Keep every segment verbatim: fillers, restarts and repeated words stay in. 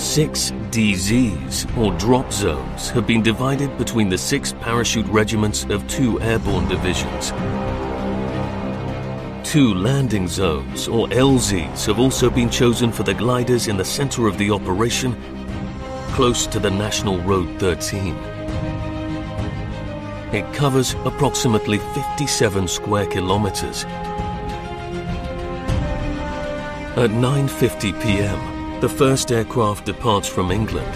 Six D Zs, or drop zones, have been divided between the six parachute regiments of two airborne divisions. Two landing zones, or L Zs, have also been chosen for the gliders in the center of the operation, close to the National Road thirteen. It covers approximately fifty-seven square kilometers. At nine fifty p m, the first aircraft departs from England.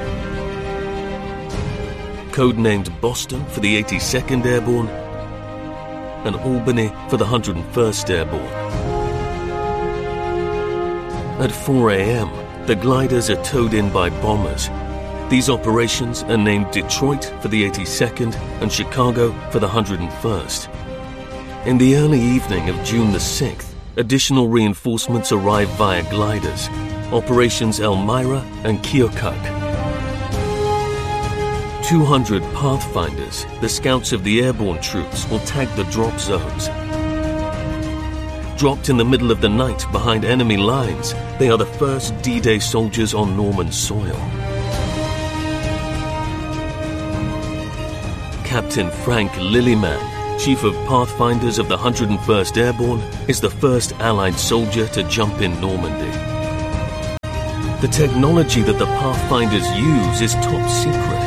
Codenamed Boston for the eighty-second Airborne and Albany for the one hundred first Airborne. At four a m, the gliders are towed in by bombers. These operations are named Detroit for the eighty-second and Chicago for the one hundred first. In the early evening of June the sixth, additional reinforcements arrive via gliders, Operations Elmira and Keokuk. two hundred Pathfinders, the scouts of the airborne troops, will tag the drop zones. Dropped in the middle of the night behind enemy lines, they are the first D-Day soldiers on Norman soil. Captain Frank Lillyman, Chief of Pathfinders of the one hundred first Airborne, is the first Allied soldier to jump in Normandy. The technology that the Pathfinders use is top secret.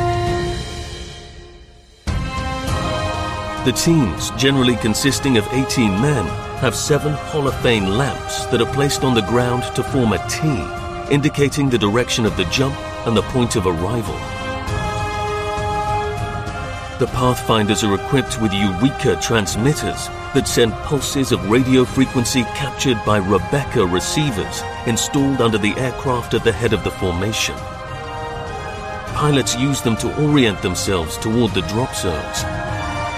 The teams, generally consisting of eighteen men, have seven holophane lamps that are placed on the ground to form a T, indicating the direction of the jump and the point of arrival. The Pathfinders are equipped with Eureka transmitters that send pulses of radio frequency captured by Rebecca receivers installed under the aircraft at the head of the formation. Pilots use them to orient themselves toward the drop zones.